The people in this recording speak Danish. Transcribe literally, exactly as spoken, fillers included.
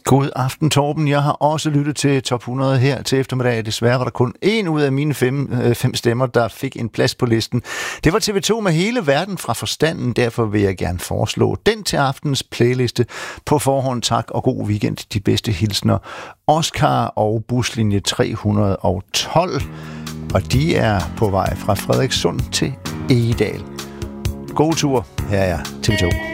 God aften, Torben. Jeg har også lyttet til Top hundrede her til eftermiddag. Desværre var der kun en ud af mine fem, øh, fem stemmer, der fik en plads på listen. Det var T V to med Hele verden fra forstanden. Derfor vil jeg gerne foreslå den til aftens playliste. På forhånd tak og god weekend. De bedste hilsner. Oscar og buslinje tre hundrede og tolv. Og de er på vej fra Frederikssund til Egedal. God tur. Her er T V to.